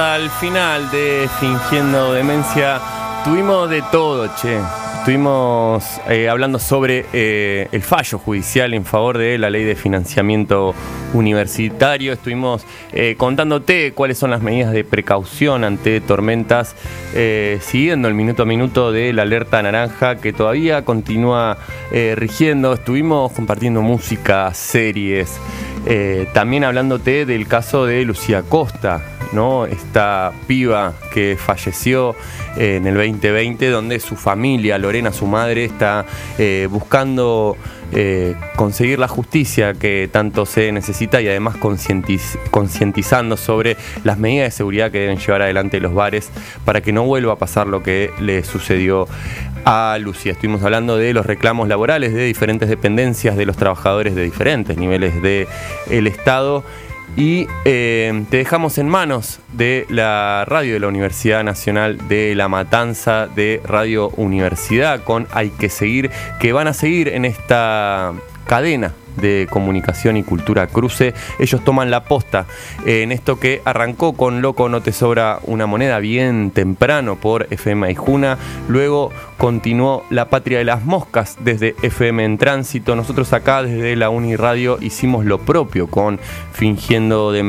Al final de Fingiendo Demencia tuvimos de todo, che. Estuvimos hablando sobre el fallo judicial en favor de la ley de financiamiento universitario. Estuvimos contándote cuáles son las medidas de precaución ante tormentas, siguiendo el minuto a minuto de la alerta naranja que todavía continúa rigiendo. Estuvimos compartiendo música, series, también hablándote del caso de Lucía Costa, ¿no? Esta piba que falleció en el 2020, donde su familia, Lorena, su madre, está buscando conseguir la justicia que tanto se necesita y además concientizando sobre las medidas de seguridad que deben llevar adelante los bares para que no vuelva a pasar lo que le sucedió a Lucía. Estuvimos hablando de los reclamos laborales de diferentes dependencias de los trabajadores de diferentes niveles del Estado. Y te dejamos en manos de la radio de la Universidad Nacional de La Matanza, de Radio Universidad, con Hay que Seguir, que van a seguir en esta cadena de comunicación y cultura cruce. Ellos toman la posta en esto que arrancó con Loco no te sobra una moneda bien temprano por FM Aijuna, luego continuó La Patria de las Moscas desde FM en Tránsito. Nosotros acá desde la Uniradio hicimos lo propio con Fingiendo Demencia.